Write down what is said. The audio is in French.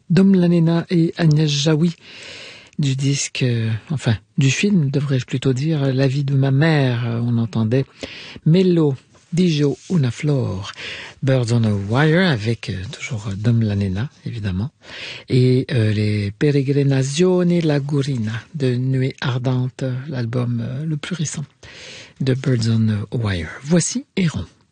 Dom Lanena et Agnès Jaoui du disque, du film, devrais-je plutôt dire, La vie de ma mère. On entendait Mello, Dijo, Una Flor, Birds on a Wire avec toujours Dom Lanena, évidemment, et les Peregrinazioni Lagurina de Nuée Ardente, l'album le plus récent de Birds on a Wire. Voici Héron.